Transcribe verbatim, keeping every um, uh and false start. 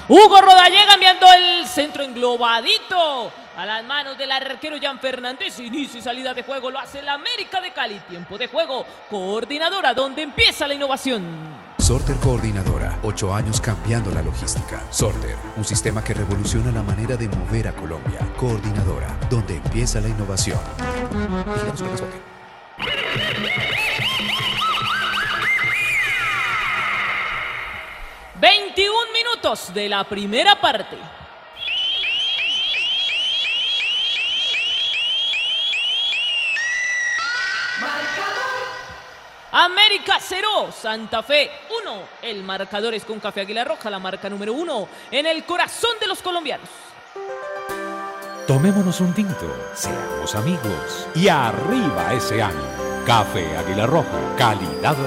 Hugo Roda llega enviando el centro englobadito a las manos del arquero Jan Fernández. Inicio y salida de juego lo hace el América de Cali. Tiempo de juego, Coordinadora, donde empieza la innovación. Sorter Coordinadora, ocho años cambiando la logística. Sorter, un sistema que revoluciona la manera de mover a Colombia. Coordinadora, donde empieza la innovación. Vigilamos con Sorter. veintiún minutos de la primera parte. América cero, Santa Fe uno. El marcador es con Café Águila Roja, la marca número uno en el corazón de los colombianos. Tomémonos un tinto, seamos amigos y arriba ese ánimo. Café Águila Roja, calidad